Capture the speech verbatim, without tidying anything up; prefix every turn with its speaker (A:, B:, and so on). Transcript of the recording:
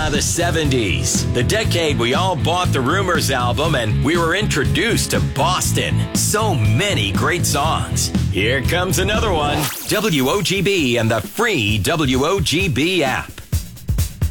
A: Ah, the seventies. The decade we all bought the Rumors album and we were introduced to Boston. So many great songs. Here comes another one. W O G B and the free W O G B app.